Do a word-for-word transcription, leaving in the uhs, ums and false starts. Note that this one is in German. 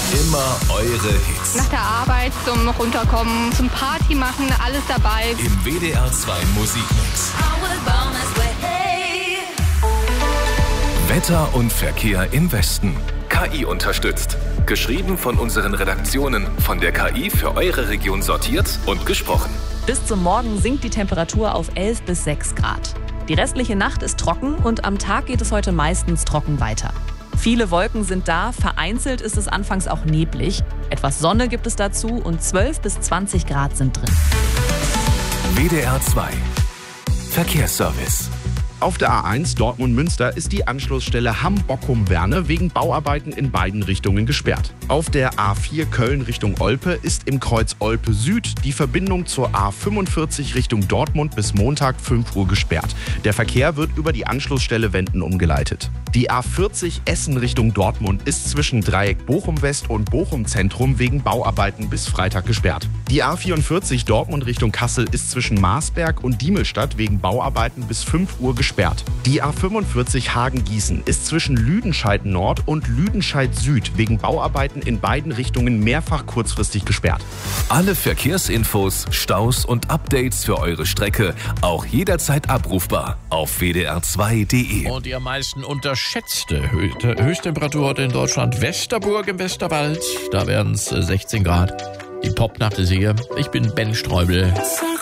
Immer eure Hits. Nach der Arbeit zum Runterkommen, zum Party machen, alles dabei. Im W D R zwei Musikmix. Wetter und Verkehr im Westen. K I unterstützt. Geschrieben von unseren Redaktionen, von der K I für eure Region sortiert und gesprochen. Bis zum Morgen sinkt die Temperatur auf elf bis sechs Grad. Die restliche Nacht ist trocken und am Tag geht es heute meistens trocken weiter. Viele Wolken sind da, vereinzelt ist es anfangs auch neblig. Etwas Sonne gibt es dazu und zwölf bis zwanzig Grad sind drin. W D R zwei Verkehrsservice. Auf der A eins Dortmund-Münster ist die Anschlussstelle Hamm-Bockum-Werne wegen Bauarbeiten in beiden Richtungen gesperrt. Auf der A vier Köln Richtung Olpe ist im Kreuz Olpe Süd die Verbindung zur A fünfundvierzig Richtung Dortmund bis Montag fünf Uhr gesperrt. Der Verkehr wird über die Anschlussstelle Wenden umgeleitet. Die A vierzig Essen Richtung Dortmund ist zwischen Dreieck Bochum-West und Bochum-Zentrum wegen Bauarbeiten bis Freitag gesperrt. Die A vierundvierzig Dortmund Richtung Kassel ist zwischen Marsberg und Diemelstadt wegen Bauarbeiten bis fünf Uhr gesperrt. Die A fünfundvierzig Hagen-Gießen ist zwischen Lüdenscheid Nord und Lüdenscheid Süd wegen Bauarbeiten in beiden Richtungen mehrfach kurzfristig gesperrt. Alle Verkehrsinfos, Staus und Updates für eure Strecke auch jederzeit abrufbar auf w d r zwei punkt d e. Und die am meisten unterschätzte Hö- Höchsttemperatur heute in Deutschland, Westerburg im Westerwald. Da wären es sechzehn Grad. Die Popnacht ist hier. Ich bin Ben Streubel.